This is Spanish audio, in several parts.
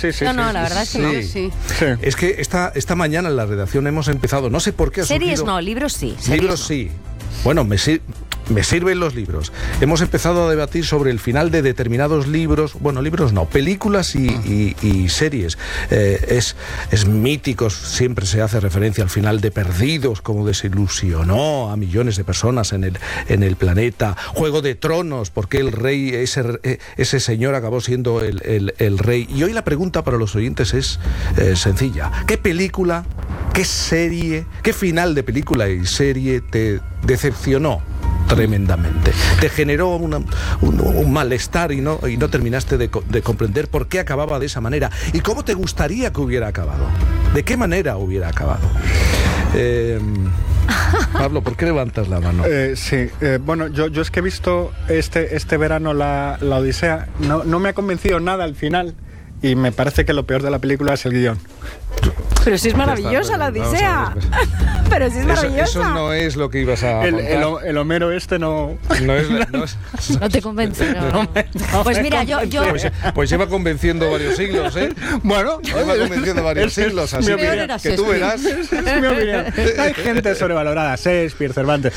No, la verdad es que sí. Es que esta mañana en la redacción hemos empezado, no sé por qué ha Series surgido... no, libros sí. Libros sí. Bueno, me sirven los libros. Hemos empezado a debatir sobre el final de determinados libros, bueno, libros no, películas y series. Es mítico, siempre se hace referencia al final de Perdidos, como desilusionó a millones de personas en el planeta. Juego de Tronos, porque el rey, ese señor acabó siendo el rey. Y hoy la pregunta para los oyentes es sencilla. ¿Qué película, qué serie, qué final de película y serie te decepcionó tremendamente? Te generó un malestar y no terminaste de comprender por qué acababa de esa manera. ¿Y cómo te gustaría que hubiera acabado? ¿De qué manera hubiera acabado? Pablo, ¿por qué levantas la mano? Bueno, yo es que he visto este verano la Odisea. No me ha convencido nada al final. Y me parece que lo peor de la película es el guión. Pero si es maravillosa la Odisea. Pero si es maravillosa. Eso no es lo que ibas a contar. El Homero no... No te convence, ¿no? Pues mira, yo... Pues lleva convenciendo varios siglos, ¿eh? Bueno, lleva convenciendo varios siglos, así que tú verás. Es mi opinión. Hay gente sobrevalorada, Shakespeare, Cervantes.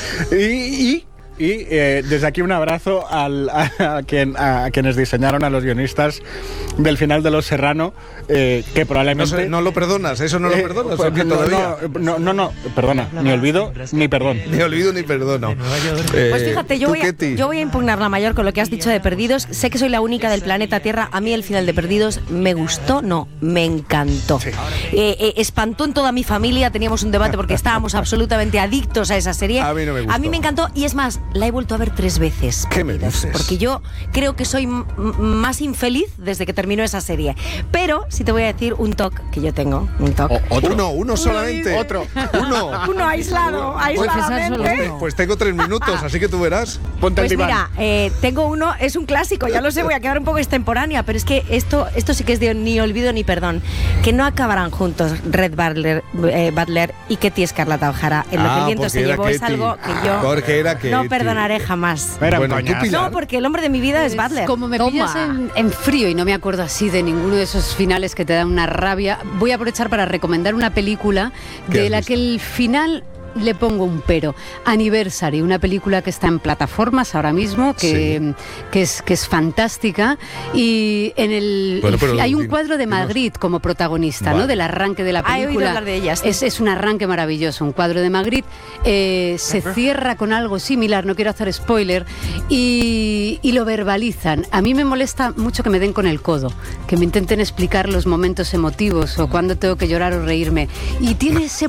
Y desde aquí un abrazo a quienes diseñaron, a los guionistas del final de Los Serrano, que probablemente... No lo perdonas, eso no lo perdonas. No, perdona, ni olvido ni perdón. Ni olvido ni perdono. Pues fíjate, yo voy a impugnar la mayor con lo que has dicho de Perdidos. Sé que soy la única del planeta Tierra. A mí el final de Perdidos me gustó, no, me encantó. Sí. Espantó en toda mi familia, teníamos un debate porque estábamos absolutamente adictos a esa serie. A mí no me gustó. A mí me encantó y es más, la he vuelto a ver 3 veces. ¿Qué me dices? Porque yo creo que soy más infeliz desde que terminó esa serie. Pero si te voy a decir un toque que yo tengo, un toque. Uno solamente. Uno aisladamente. Pues tengo 3 minutos, así que tú verás. Ponte Pues el diván. mira, tengo uno, es un clásico, ya lo sé, voy a quedar un poco extemporánea, pero es que esto sí que es de ni olvido ni perdón. Que no acabarán juntos Red Butler y Katy Scarlett O'Hara. En lo que el viento se llevó es algo que yo no perdonaré jamás. No, porque el hombre de mi vida es Butler. Como me pillas en frío y no me acuerdo así de ninguno de esos finales que te dan una rabia, voy a aprovechar para recomendar una película de la que el final... Le pongo un pero. Anniversary, una película que está en plataformas ahora mismo, que es fantástica, y hay un cuadro de Magritte como protagonista, ¿no? Del arranque de la película. He oído hablar de ella, sí. Es un arranque maravilloso, un cuadro de Magritte. Se cierra con algo similar, no quiero hacer spoiler, y lo verbalizan. A mí me molesta mucho que me den con el codo, que me intenten explicar los momentos emotivos o cuándo tengo que llorar o reírme. Y tiene ese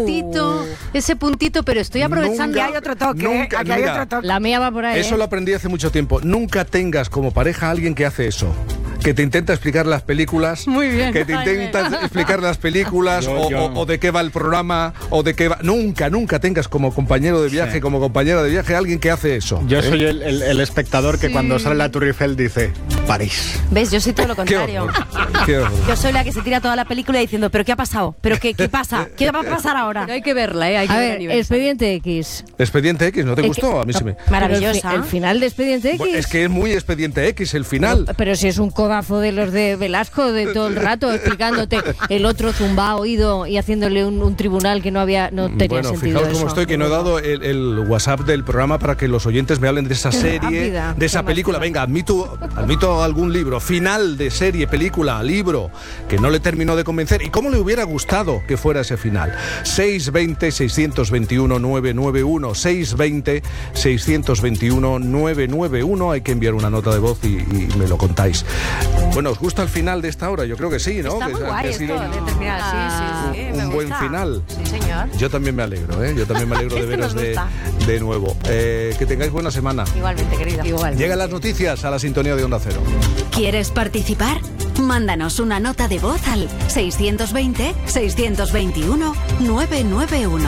puntito, pero estoy aprovechando. Aquí hay otro toque. Hay otro toque. La mía va por ahí. Eso lo aprendí hace mucho tiempo. Nunca tengas como pareja a alguien que hace eso. Que te intenta explicar las películas. Muy bien. Que te intenta explicar las películas o de qué va el programa o de qué va. Nunca tengas como compañero de viaje, como compañera de viaje, alguien que hace eso. Yo soy el espectador que cuando sale la Tour Eiffel dice París. ¿Ves? Yo soy todo lo contrario. Qué horror. Yo soy la que se tira toda la película diciendo, ¿pero qué ha pasado? ¿Pero qué pasa? ¿Qué va a pasar ahora? Pero hay que verla, hay que ver Expediente X. Expediente X, ¿no te gustó? A mí sí me... Maravillosa. El final de Expediente X. Bueno, es que es muy Expediente X el final. Pero si es un codazo de los de Velasco de todo el rato explicándote, el otro zumbao oído y haciéndole un tribunal que no tenía sentido. Fijaos cómo eso. estoy, que no he dado el WhatsApp del programa para que los oyentes me hablen de esa serie, de esa película. Venga, admito algún libro, final de serie, película, libro, que no le terminó de convencer. ¿Y cómo le hubiera gustado que fuera ese final? 620-621-991, 620-621-991. Hay que enviar una nota de voz y me lo contáis. Bueno, ¿os gusta el final de esta hora? Yo creo que sí, ¿no? Está muy guay ha sido esto de terminar así, sí. Un buen final. Sí, señor. Yo también me alegro, ¿eh? Yo también me alegro de veros de nuevo. Que tengáis buena semana. Igualmente, querida. Llegan las noticias a la sintonía de Onda Cero. ¿Quieres participar? Mándanos una nota de voz al 620-621-991.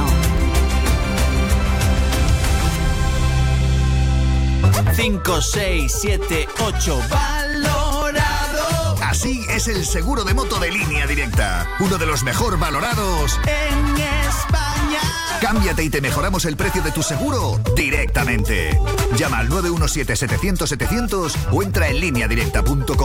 5, 6, 7, 8. ¡Valorado! Así es el seguro de moto de Línea Directa. Uno de los mejor valorados En España. Cámbiate y te mejoramos el precio de tu seguro directamente. Llama al 917-700-700 o entra en lineadirecta.com.